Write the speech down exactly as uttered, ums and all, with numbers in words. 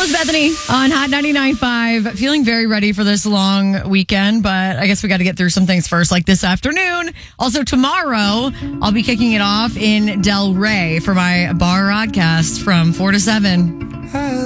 It's Bethany on Hot ninety-nine point five. Feeling very ready for this long weekend, but I guess we got to get through some things first, like this afternoon. Also, tomorrow, I'll be kicking it off in Del Rey for my bar broadcast from four to seven.